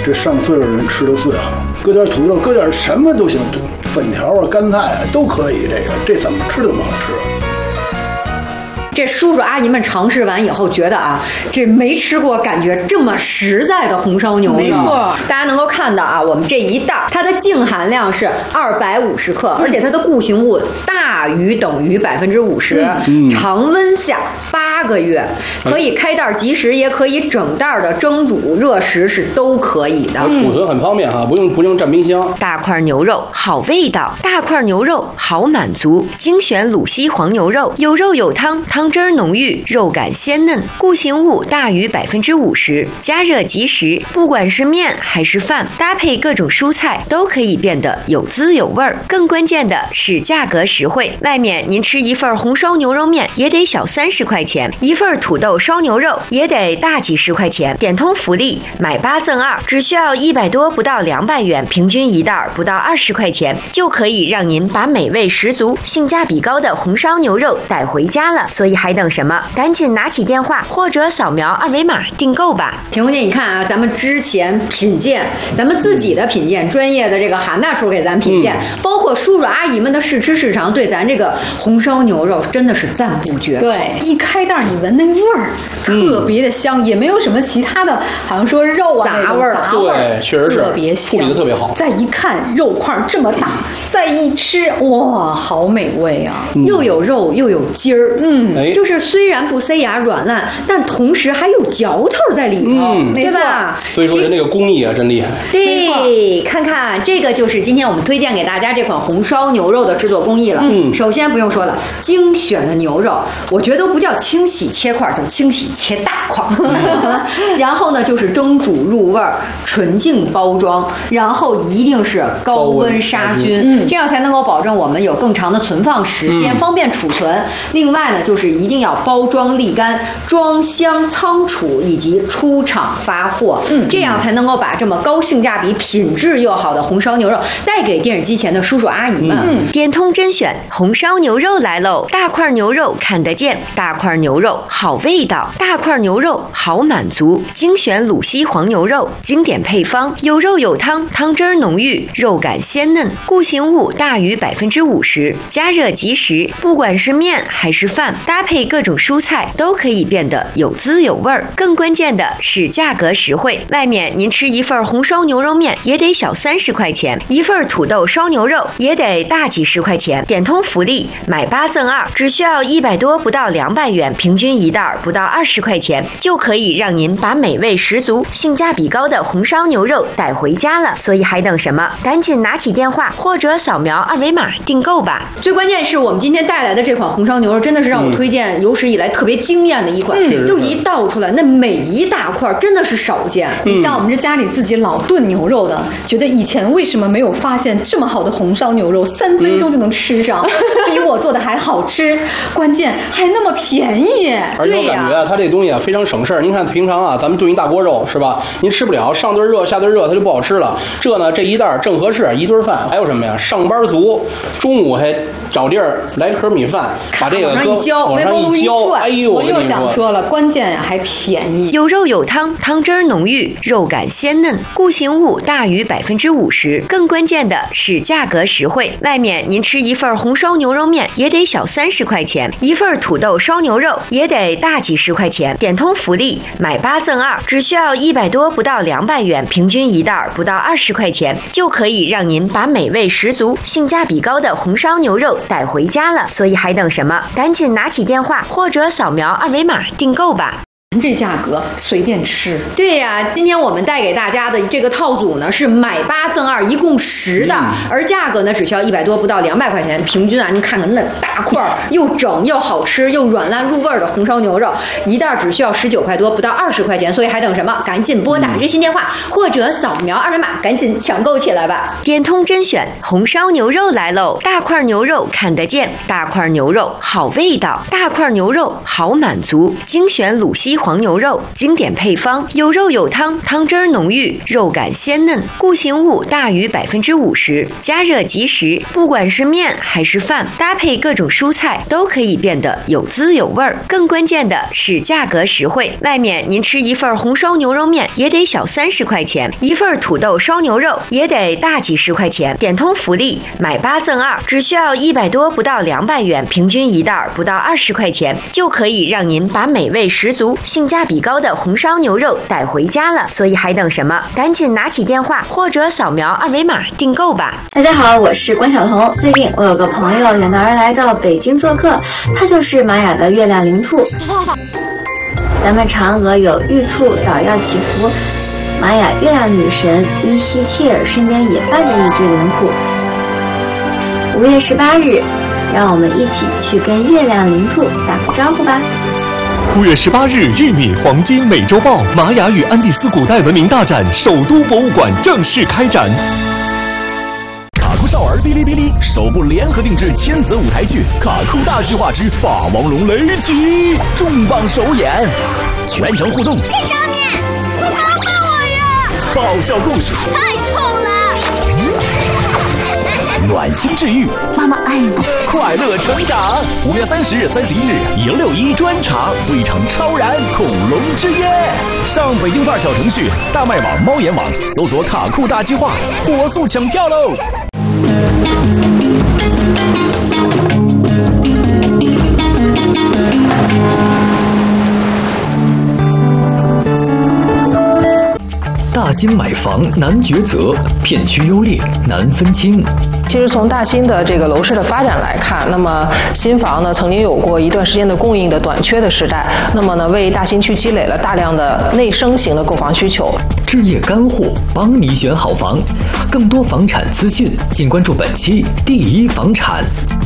这上岁数人吃的最好，搁点土豆，搁点什么都行，粉条啊、干菜啊都可以。这怎么吃都好吃。 这叔叔阿姨们尝试完以后，觉得啊，这没吃过感觉这么实在的红烧牛肉。 没错， 大家能够看到啊，我们这一袋它的净含量是250克，而且它的固形物大于等于50%，常温下8个月，可以开袋即食，也可以整袋的蒸煮、热食是都可以的。 储存很方便哈，不用占冰箱。 大块牛肉好味道，大块牛肉好满足，精选鲁西黄牛肉，有肉有汤，汤汁儿浓郁，肉感鲜嫩，固形物大于50%，加热即食，不管是面还是饭，搭配各种蔬菜都可以变得有滋有味儿。更关键的是价格实惠，外面您吃一份红烧牛肉面也得小30块钱，一份土豆烧牛肉也得大几十块钱。点通福利，买8赠2，只需要100多不到200元，平均一袋不到20块钱，就可以让您把美味十足、性价比高的红烧牛肉带回家了。所以还等什么？赶紧拿起电话或者扫描2维码订购吧。 田红姐，你看啊，咱们之前品鉴，咱们自己的品鉴，专业的这个韩大厨给咱品鉴，包括叔叔阿姨们的试吃试尝，对咱这个红烧牛肉真的是赞不绝口。 对，一开袋你闻那味儿特别的香，也没有什么其他的，好像说肉啊杂味儿， 对，确实是特别香， 处理的特别好。 再一看肉块这么大，再一吃，哇，好美味啊！ 又有肉又有筋儿，就是虽然不塞牙软烂，但同时还有嚼头在里头，对吧？ 所以说人那个工艺啊真厉害。 对，看看这个就是今天我们推荐给大家这款红烧牛肉的制作工艺了。首先不用说了，精选的牛肉，我觉得都不叫清洗切块，叫清洗切大块。然后呢，就是蒸煮入味儿，纯净包装，然后一定是高温杀菌，这样才能够保证我们有更长的存放时间，方便储存。另外呢，就是一定要包装沥干、装箱仓储以及出厂发货，这样才能够把这么高性价比、品质又好的红烧牛肉带给电视机前的叔叔阿姨们。 点通甄选红烧牛肉来喽！大块牛肉看得见，大块牛肉好味道，大块牛肉好满足，精选鲁西黄牛肉，经典配方，有肉有汤，汤汁儿浓郁，肉感鲜嫩，固形物大于50%，加热即食，不管是面还是饭，搭配各种蔬菜都可以变得有滋有味儿。更关键的是价格实惠，外面您吃一份红烧牛肉面也得小30块钱，一份土豆烧牛肉也得大几十块钱。点通福利，买8赠2，只需要100多不到200元，平均一袋不到20块钱，就可以让您把美味十足、性价比高的红烧牛肉带回家了。所以还等什么？赶紧拿起电话或者扫描2维码订购吧。 最关键是我们今天带来的这款红烧牛肉，真的是让我推荐有史以来特别惊艳的一款，就一倒出来那每一大块真的是少见。 你像我们这家里自己老炖牛肉的，觉得以前为什么没有发现这么好的红烧牛肉3分钟就能吃上，比我做的还好吃，关键还那么便宜。 而且我感觉啊，它这东西啊非常省事儿。您看平常啊，咱们炖一大锅肉是吧？您吃不了，上顿热下顿热，它就不好吃了。这呢，这一袋正合适，一顿饭。还有什么呀？上班族中午还找地儿来盒米饭，把这个往上一浇， 往上一浇，哎呦， 我又想说了，关键还便宜， 有肉有汤，汤汁儿浓郁，肉感鲜嫩，固形物大于50%。更关键的是价格实惠，外面您吃一份红烧牛肉面也得小30块钱，一份土豆烧牛肉也得大几十块钱。点通福利，买8赠2，只需要100多不到200元，平均一袋不到20块钱，就可以让您把美味十足、性价比高的红烧牛肉带回家了。所以还等什么？赶紧拿起电话或者扫描2维码订购吧。 这价格随便吃。 对呀，今天我们带给大家的这个套组呢是买8赠2，一共10的，而价格呢只需要100多不到200块钱，平均啊，您看看那大块又整又好吃又软烂入味的红烧牛肉，一袋只需要19块多不到20块钱，所以还等什么？赶紧拨打热线电话或者扫描2维码，赶紧抢购起来吧！ 点通甄选红烧牛肉来喽！大块牛肉看得见，大块牛肉好味道，大块牛肉好满足，精选鲁西黄牛肉，经典配方，有肉有汤，汤汁浓郁，肉感鲜嫩，固形物大于50%，加热即食，不管是面还是饭，搭配各种蔬菜都可以变得有滋有味儿。更关键的是价格实惠，外面您吃一份红烧牛肉面也得小30块钱，一份土豆烧牛肉也得大几十块钱。点通福利，买8赠2，只需要100多不到200元，平均一袋不到20块钱，就可以让您把美味十足、性价比高的红烧牛肉带回家了。所以还等什么？赶紧拿起电话或者扫描2维码订购吧。 大家好，我是关晓彤。最近我有个朋友远道而来到北京做客，他就是玛雅的月亮灵兔。咱们嫦娥有玉兔捣药祈福，玛雅月亮女神伊西切尔身边也伴着一只灵兔。5月18日，让我们一起去跟月亮灵兔打个招呼吧。 5月18日，玉米黄金美洲豹玛雅与安第斯古代文明大展首都博物馆正式开展。卡库少儿哔哩哔哩首部联合定制千泽舞台剧《卡库大计划之霸王龙雷击》重磅首演，全程互动。 在上面，帮帮我呀！ 爆笑故事， 太丑了。 暖心治愈， 妈妈爱你， 快乐成长。5月30日、31日，161专场《非常超然恐龙之约》，上北京范儿小程序、大麦网、猫眼网搜索“卡库大计划”，火速抢票喽！大兴买房难抉择，片区优劣难分清。 其实从大兴的这个楼市的发展来看，那么新房呢曾经有过一段时间的供应的短缺的时代，那么呢为大兴区积累了大量的内生型的购房需求。 置业干货，帮你选好房。更多房产资讯，请关注本期第一房产。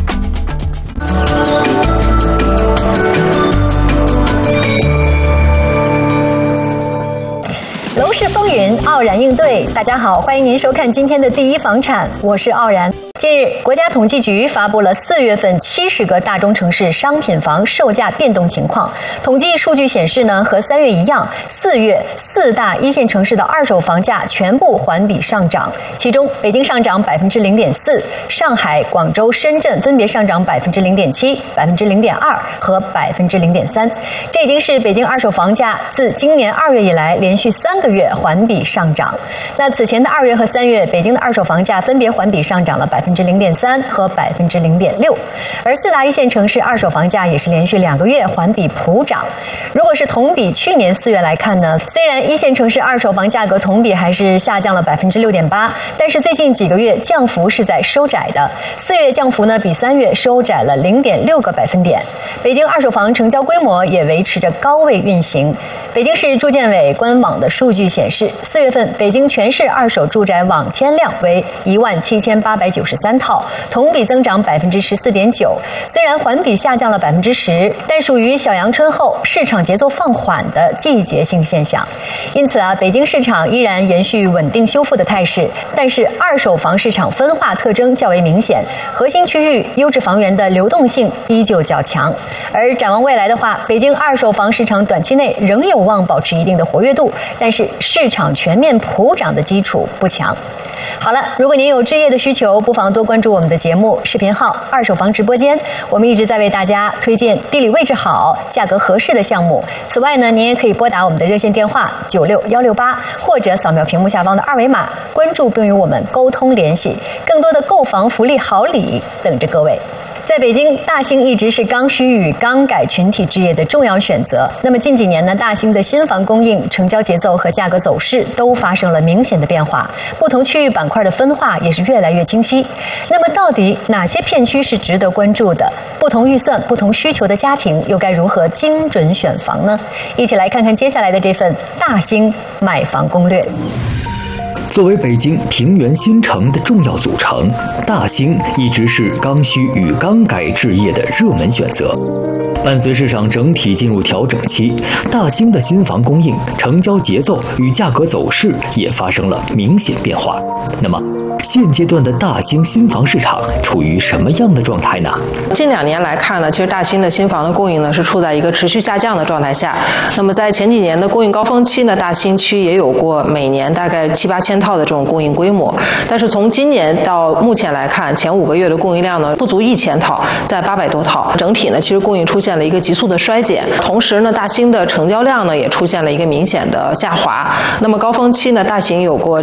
楼市风云，傲然应对。大家好，欢迎您收看今天的第一房产，我是傲然。近日，国家统计局发布了4月份70个大中城市商品房售价变动情况。统计数据显示呢，和3月一样，4月4大一线城市的二手房价全部环比上涨，其中北京上涨0.4%，上海、广州、深圳分别上涨0.7%、0.2%和0.3%。这已经是北京二手房价自今年2月以来连续3个月环比上涨。那此前的2月和3月，北京的二手房价分别环比上涨了0.3%和0.6%，而4大一线城市二手房价也是连续2个月环比普涨。如果是同比去年4月来看呢，虽然一线城市二手房价格同比还是下降了6.8%，但是最近几个月降幅是在收窄的。4月降幅呢比3月收窄了0.6个百分点。北京二手房成交规模也维持着高位运行。北京市住建委官网的数据显示，4月份北京全市二手住宅网签量为17893套，同比增长14.9%。虽然环比下降了10%，但属于小阳春后市场节奏放缓的季节性现象。因此北京市场依然延续稳定修复的态势，但是二手房市场分化特征较为明显，核心区域优质房源的流动性依旧较强。而展望未来的话，北京二手房市场短期内仍有望保持一定的活跃度，但是市场全面普涨的基础不强。好了，如果您有置业的需求，不妨多关注我们的节目视频号二手房直播间，我们一直在为大家推荐地理位置好、价格合适的项目。此外呢，您也可以拨打我们的热线电话96168，或者扫描屏幕下方的2维码，关注并与我们沟通联系。更多的购房福利好礼等着各位。在北京，大兴一直是刚需与刚改群体置业的重要选择。那么近几年呢，大兴的新房供应、成交节奏和价格走势都发生了明显的变化，不同区域板块的分化也是越来越清晰。那么到底哪些片区是值得关注的？不同预算、不同需求的家庭又该如何精准选房呢？一起来看看接下来的这份大兴买房攻略。 作为北京平原新城的重要组成，大兴一直是刚需与刚改置业的热门选择。 伴随市场整体进入调整期，大兴的新房供应、成交节奏与价格走势也发生了明显变化。那么，现阶段的大兴新房市场处于什么样的状态呢？ 近2年来看呢，其实大兴的新房的供应呢是处在一个持续下降的状态下。那么在前几年的供应高峰期呢，大兴区也有过每年大概7、8千套的这种供应规模。但是从今年到目前来看，前5个月的供应量呢不足1000套，在800多套。整体呢，其实供应出现了一个急速的衰减。同时呢，大兴的成交量呢也出现了一个明显的下滑。那么高峰期呢，大兴有过